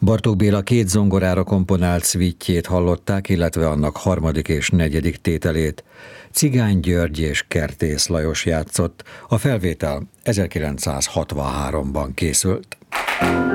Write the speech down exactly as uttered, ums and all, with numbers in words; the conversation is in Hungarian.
Bartók Béla két zongorára komponált szvítjét hallották, illetve annak harmadik és negyedik tételét. Cigány György és Kertész Lajos játszott, a felvétel ezerkilencszázhatvanháromban készült.